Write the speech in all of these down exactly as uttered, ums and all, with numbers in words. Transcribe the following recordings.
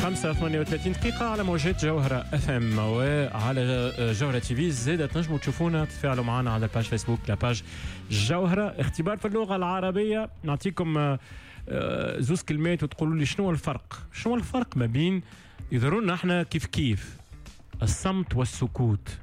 خمسة ثمانية وثلاثين دقيقة على موجات جوهرة اف ام وعلى جوهرة تي في. زيادة تنجموا تشوفونا تتفاعلوا معنا على الباج فيسبوك لاباج جوهرة. اختبار في اللغة العربية، نعطيكم زوز كلمات وتقولوا لي شنو الفرق. شنو الفرق ما بين يظهرونا احنا كيف كيف الصمت والسكوت.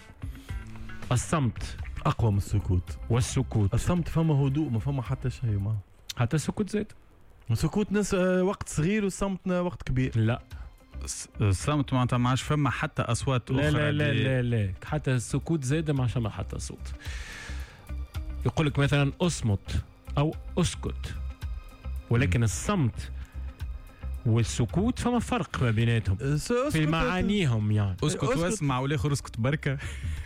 الصمت أقوى من السكوت. والسكوت الصمت فما هدوء، ما فما حتى شيء، ما حتى السكوت زيت. السكوت ناس وقت صغير والصمت وقت كبير. لا الصمت معناتها ما عادش فما حتى اصوات لا اخرى. لا لا لا لا حتى السكوت زاد ما عادش حتى صوت. يقول لك مثلا اصمت او اسكت، ولكن م. الصمت والسكوت فما فرق ما بيناتهم في معانيهم. يعني اسكت واسمع والاخر اسكت بركه.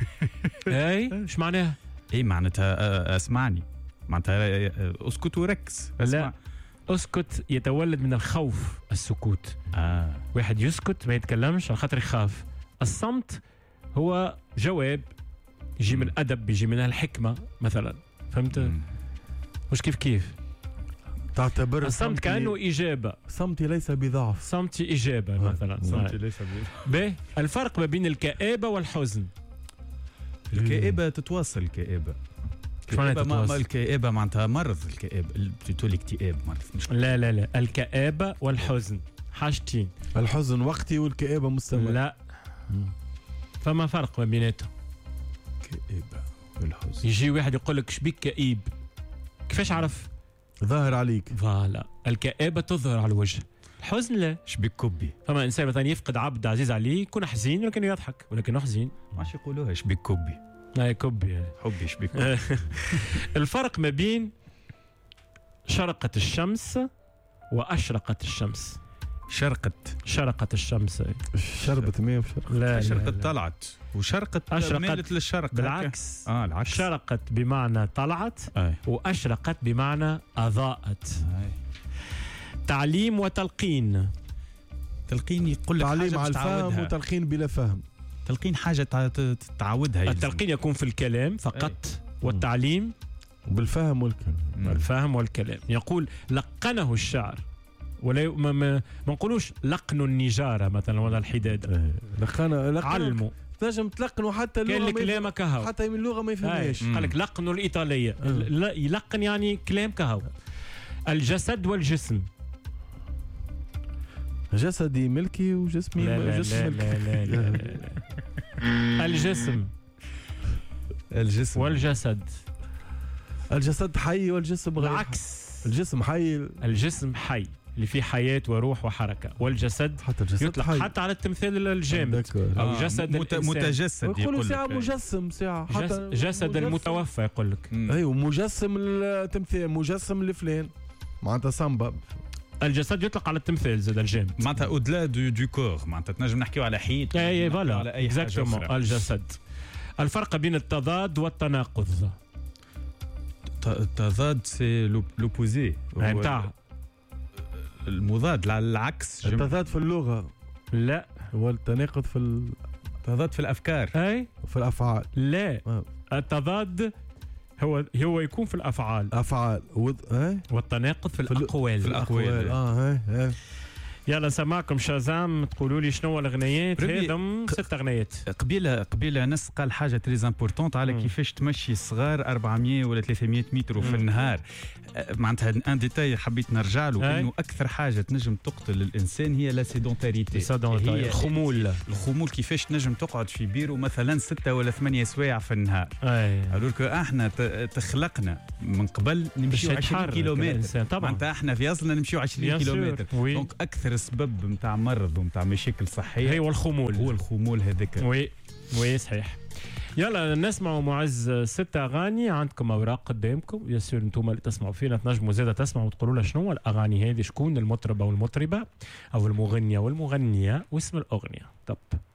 اي ايش معناها؟ اي معناتها اسمعني، معناتها اسكت وركز. لا اسكت يتولد من الخوف. السكوت آه. واحد يسكت ما يتكلمش على خاطر يخاف. الصمت هو جواب يجي من الادب، يجي من الحكمه مثلا. فهمت؟ مم. مش كيف كيف تعتبر الصمت كانه اجابه. صمتي ليس بضعف، صمتي اجابه مثلا. صمتي ليس بضعف. به الفرق ما بين الكآبه والحزن. الكآبه تتواصل. الكآبه الكآبة ما ما الكآبة معناتها مرض. الكآبة بتقول اكتئاب مرض مش لا لا لا الكآبة والحزن حاجتين. الحزن وقتي والكآبة مستمر. لا مم. فما فرق ما بيناتهم. كآبة والحزن. يجي واحد يقول لك شبيك كئيب، كيفاش عرف؟ ظاهر عليك. فوالا الكآبة تظهر على الوجه، الحزن لا. شبيك كبي. فما انسان مثلا يفقد عبد عزيز عليه يكون حزين ولكنه يضحك، ولكنه حزين. ماش يقولوها شبيك كبي. هاي كبي حبي شبيك. الفرق ما بين شرقت الشمس وأشرقت الشمس. شرقت شرقت الشمس. شربت مية وشرقت. لا شرقت طلعت وشرقت مالت للشرق. بالعكس. اه العكس. شرقت بمعنى طلعت. آه. وأشرقت بمعنى أضاءت. آه. تعليم وتلقين. تلقين يقول لك تعليم على الفهم وتلقين بلا فهم. تلقين حاجة تعودها. التلقين يكون في الكلام فقط. أي. والتعليم بالفهم والكلام. الفهم والكلام. يقول لقنه الشعر، ولا ما ما نقولوش لقن النجارة مثلا ولا الحدادة. لقنا لقنا علموا تنجم تلقنوا حتى اللغة. كان الكلام كهو حتى من اللغة ما يفهمهاش. قال لك لقنوا الإيطالية. لا يلقن يعني كلام كهو. الجسد والجسم. جسدي ملكي وجسمي لا لا جسم لا, ملكي. لا, لا, لا, لا. الجسم الجسم والجسد. الجسد حي والجسم غير. العكس. الجسم حي. الجسم حي اللي فيه حياة وروح وحركة، والجسد حتى الجسد يطلق حي. حتى على التمثال الجامد أو آه. جسد مت... الإنسان. متجسد. يقولوا ساعة مجسم ساعة حتى جسد مجسم. المتوفى يقول لك. أيوة مجسم التمثال، مجسم لفلان معناتها سامبا. الجسد يطلق على التمثال زاد الجامد معناتها اودلا دو دو كور، معناتها تنجم نحكيو على حيط. اي فوالا اكزاكتومون. الجسد. الفرق بين التضاد والتناقض. التضاد سي لوبوزي نتاع المضاد العكس. التضاد في اللغة لا، هو التناقض في ال... التضاد في الافكار. اي في الافعال. لا آه. التضاد هو هو يكون في الافعال. افعال وض... ايه؟ والتناقض في, في الاقوال. في الاقوال. اه هاي هاي. يلا سماكم شازام تقولوا لي شنو الاغنيات هذم. ست اغنيات. قبيله قبيله ناس قال حاجه تري امبورطونت على مم. كيفاش تمشي صغار أربعمية ولا ثلاثمية متر في النهار. معناتها ان ديتاي حبيت نرجع له، انه اكثر حاجه تنجم تقتل الانسان هي لا سيدونتاريتي. هي الخمول. الخمول كيفاش تنجم تقعد في بيرو مثلا ستة ولا ثمانية سوايع في النهار. اي الوغ احنا تخلقنا من قبل نمشيو عشرين كيلومتر. معناتها احنا في اصلنا نمشيو عشرين كيلومتر. دونك اكثر سبب نتاع مرض ونتاع مشاكل صحيه هي والخمول. هو الخمول هذاك. وي وي صحيح. يلا نسمعوا معز ست اغاني. عندكم اوراق قدامكم ياسر، انتم اللي تسمعوا فينا تنجموا زاده تسمعوا وتقولوا لنا شنو الاغاني هذه، شكون المطربه والمطربه او المغنيه والمغنيه واسم الاغنيه. طب